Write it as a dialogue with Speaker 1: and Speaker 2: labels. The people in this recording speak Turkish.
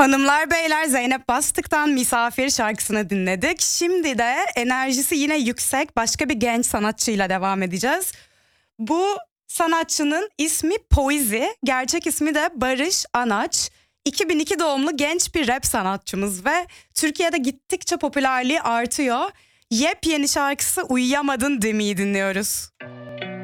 Speaker 1: Hanımlar beyler, Zeynep Bastık'tan Misafir şarkısını dinledik. Şimdi de enerjisi yine yüksek başka bir genç sanatçıyla devam edeceğiz. Bu sanatçının ismi Poizi, gerçek ismi de Barış Anaç. 2002 doğumlu genç bir rap sanatçımız ve Türkiye'de gittikçe popülerliği artıyor. Yepyeni şarkısı Uyuyamadın Demi'yi dinliyoruz.